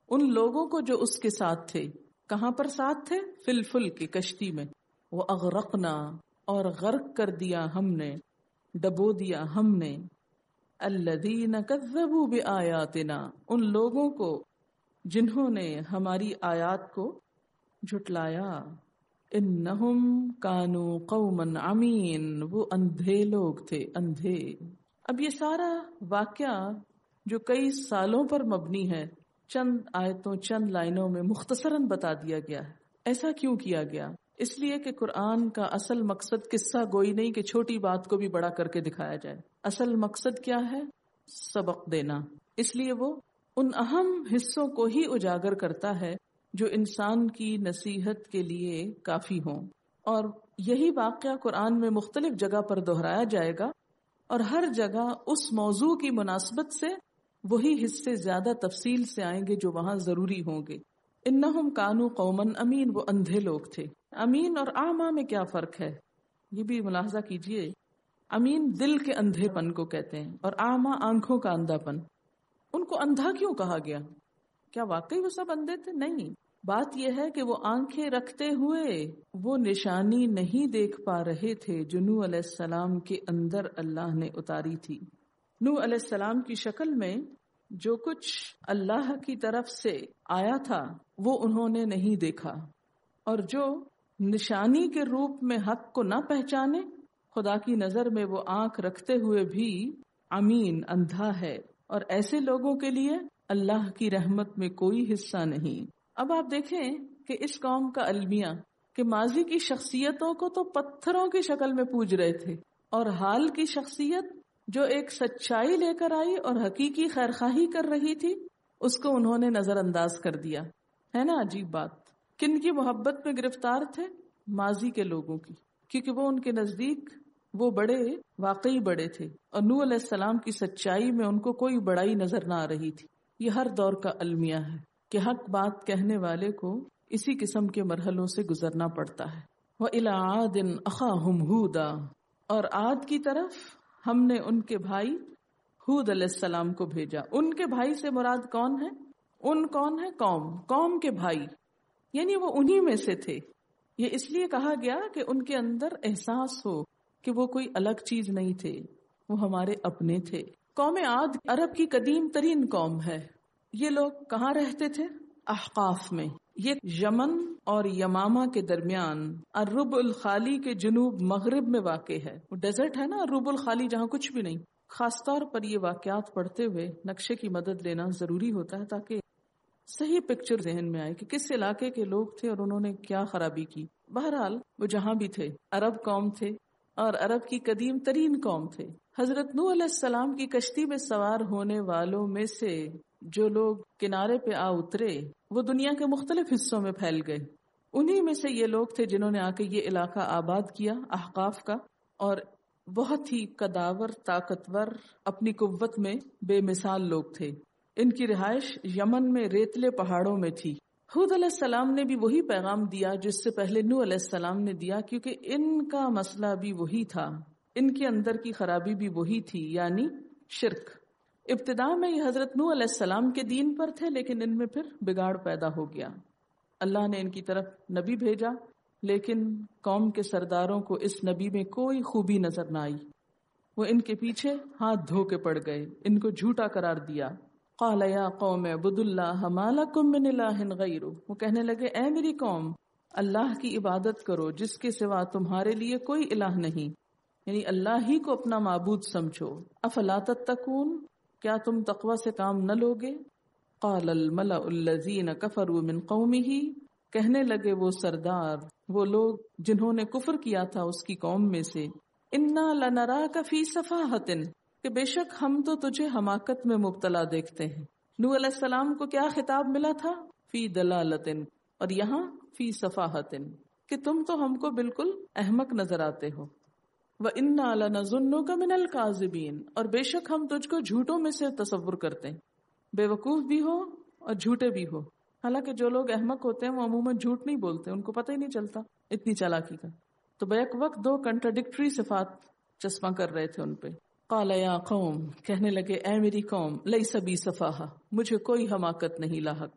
ان لوگوں کو جو اس کے ساتھ تھے. کہاں پر ساتھ تھے؟ فی الفلک کی کشتی میں. وَأَغْرَقْنَا اور غرق کر دیا ہم نے، ڈبو دیا ہم نے، الَّذِينَ كَذَّبُوا بِآيَاتِنَا ان لوگوں کو جنہوں نے ہماری آیات کو جھٹلایا. انہم کانوا قوما عمین وہ اندھے لوگ تھے، اندھے. اب یہ سارا واقعہ جو کئی سالوں پر مبنی ہے چند آیتوں چند لائنوں میں مختصراً بتا دیا گیا ہے. ایسا کیوں کیا گیا؟ اس لیے کہ قرآن کا اصل مقصد قصہ گوئی نہیں کہ چھوٹی بات کو بھی بڑا کر کے دکھایا جائے. اصل مقصد کیا ہے؟ سبق دینا. اس لیے وہ ان اہم حصوں کو ہی اجاگر کرتا ہے جو انسان کی نصیحت کے لیے کافی ہوں. اور یہی واقعہ قرآن میں مختلف جگہ پر دہرایا جائے گا اور ہر جگہ اس موضوع کی مناسبت سے وہی حصے زیادہ تفصیل سے آئیں گے جو وہاں ضروری ہوں گے. انہم کانوا قوما امین وہ اندھے لوگ تھے. امین اور اعمیٰ میں کیا فرق ہے یہ بھی ملاحظہ کیجئے. امین دل کے اندھے پن کو کہتے ہیں اور اعمیٰ آنکھوں کا اندھا پن. ان کو اندھا کیوں کہا گیا؟ کیا واقعی وہ سب اندھے تھے؟ نہیں. بات یہ ہے کہ وہ آنکھیں رکھتے ہوئے وہ نشانی نہیں دیکھ پا رہے تھے جو نوح علیہ السلام کے اندر اللہ نے اتاری تھی. نوح علیہ السلام کی شکل میں جو کچھ اللہ کی طرف سے آیا تھا وہ انہوں نے نہیں دیکھا، اور جو نشانی کے روپ میں حق کو نہ پہچانے خدا کی نظر میں وہ آنکھ رکھتے ہوئے بھی امین اندھا ہے. اور ایسے لوگوں کے لیے اللہ کی رحمت میں کوئی حصہ نہیں. اب آپ دیکھیں کہ اس قوم کا المیہ کہ ماضی کی شخصیتوں کو تو پتھروں کی شکل میں پوج رہے تھے، اور حال کی شخصیت جو ایک سچائی لے کر آئی اور حقیقی خیرخواہی کر رہی تھی اس کو انہوں نے نظر انداز کر دیا. ہے نا عجیب بات. کن کی محبت میں گرفتار تھے؟ ماضی کے لوگوں کی، کیونکہ وہ ان کے نزدیک وہ بڑے واقعی بڑے تھے، اور نوح علیہ السلام کی سچائی میں ان کو کوئی بڑائی نظر نہ آ رہی تھی. یہ ہر دور کا المیہ ہے کہ حق بات کہنے والے کو اسی قسم کے مرحلوں سے گزرنا پڑتا ہے. وَإِلَىٰ عَادٍ أَخَاهُمْ هُودًا اور عاد کی طرف ہم نے ان کے بھائی ہود علیہ السلام کو بھیجا. ان کے بھائی سے مراد کون ہے؟ ان کون ہے؟ قوم کے بھائی، یعنی وہ انہی میں سے تھے. یہ اس لیے کہا گیا کہ ان کے اندر احساس ہو کہ وہ کوئی الگ چیز نہیں تھے، وہ ہمارے اپنے تھے. قوم عاد عرب کی قدیم ترین قوم ہے. یہ لوگ کہاں رہتے تھے؟ احقاف میں. یہ یمن اور یمامہ کے درمیان الربع الخالی کے جنوب مغرب میں واقع ہے. وہ ڈیزرٹ ہے نا الربع الخالی جہاں کچھ بھی نہیں. خاص طور پر یہ واقعات پڑھتے ہوئے نقشے کی مدد لینا ضروری ہوتا ہے تاکہ صحیح پکچر ذہن میں آئے کہ کس علاقے کے لوگ تھے اور انہوں نے کیا خرابی کی. بہرحال وہ جہاں بھی تھے عرب قوم تھے اور عرب کی قدیم ترین قوم تھے. حضرت نوح علیہ السلام کی کشتی میں سوار ہونے والوں میں سے جو لوگ کنارے پہ آ اترے وہ دنیا کے مختلف حصوں میں پھیل گئے. انہی میں سے یہ لوگ تھے جنہوں نے آ کے یہ علاقہ آباد کیا احقاف کا، اور بہت ہی قداور، طاقتور، اپنی قوت میں بے مثال لوگ تھے. ان کی رہائش یمن میں ریتلے پہاڑوں میں تھی. ہود علیہ السلام نے بھی وہی پیغام دیا جس سے پہلے نوح علیہ السلام نے دیا، کیونکہ ان کا مسئلہ بھی وہی تھا، ان کے اندر کی خرابی بھی وہی تھی، یعنی شرک. ابتدا میں یہ حضرت نوح علیہ السلام کے دین پر تھے، لیکن ان میں پھر بگاڑ پیدا ہو گیا. اللہ نے ان کی طرف نبی بھیجا، لیکن قوم کے سرداروں کو اس نبی میں کوئی خوبی نظر نہ آئی. وہ ان کے پیچھے ہاتھ دھو کے پڑ گئے، ان کو جھوٹا قرار دیا. قال یا قوم اعبدوا اللہ ما لکم من الہ غیرہ، وہ کہنے لگے اے میری قوم اللہ کی عبادت کرو جس کے سوا تمہارے لیے کوئی الہ نہیں، یعنی اللہ ہی کو اپنا معبود سمجھو. افلا تتقون، کیا تم تقوی سے کام نہ لوگے؟ قال الملأ الذین کفروا من قومہ، کہنے لگے وہ سردار، وہ لوگ جنہوں نے کفر کیا تھا اس کی قوم میں سے، انا لنراک فی صفاحۃ، کہ بے شک ہم تو تجھے حماقت میں مبتلا دیکھتے ہیں. نوح علیہ السلام کو کیا خطاب ملا تھا؟ فی دلالۃ، اور یہاں فی صفاحۃ، کہ تم تو ہم کو بالکل احمق نظر آتے ہو. وَإِنَّا لَنَظُنُّكَ مِنَ الْكَاذِبِينَ، اور بے شک ہم تجھ کو جھوٹوں میں سے تصور کرتے ہیں، بے وقوف بھی ہو اور جھوٹے بھی ہو. حالانکہ جو لوگ احمق ہوتے ہیں وہ عموماً جھوٹ نہیں بولتے، ان کو پتہ ہی نہیں چلتا اتنی چالاکی کا. تو بیک وقت دو کنٹراڈکٹری صفات چسپاں کر رہے تھے ان پہ. قال یا قوم، کہنے لگے اے میری قوم، لیس بی صفاحہ، مجھے کوئی حماقت نہیں لاحق.